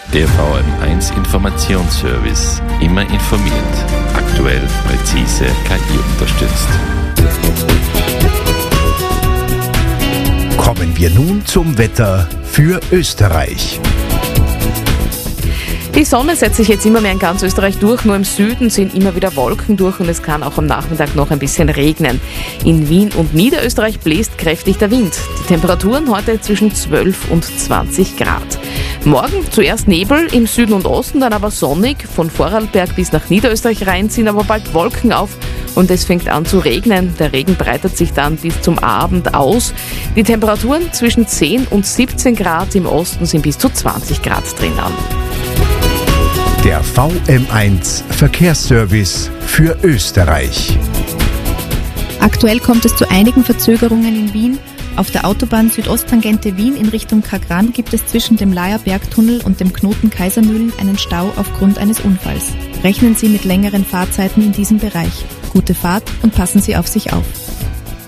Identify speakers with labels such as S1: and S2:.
S1: Der VM1 Informationsservice. Immer informiert. Aktuell, präzise, KI unterstützt.
S2: Kommen wir nun zum Wetter für Österreich.
S3: Die Sonne setzt sich jetzt immer mehr in ganz Österreich durch, nur im Süden sind immer wieder Wolken durch und es kann auch am Nachmittag noch ein bisschen regnen. In Wien und Niederösterreich bläst kräftig der Wind. Die Temperaturen heute zwischen 12 und 20 Grad. Morgen zuerst Nebel im Süden und Osten, dann aber sonnig. Von Vorarlberg bis nach Niederösterreich rein ziehen aber bald Wolken auf und es fängt an zu regnen. Der Regen breitet sich dann bis zum Abend aus. Die Temperaturen zwischen 10 und 17 Grad, im Osten sind bis zu 20 Grad drinnen.
S2: Der VM1 Verkehrsservice für Österreich.
S4: Aktuell kommt es zu einigen Verzögerungen in Wien. Auf der Autobahn Südosttangente Wien in Richtung Kagran gibt es zwischen dem Leierbergtunnel und dem Knoten Kaisermühlen einen Stau aufgrund eines Unfalls. Rechnen Sie mit längeren Fahrzeiten in diesem Bereich. Gute Fahrt und passen Sie auf sich auf.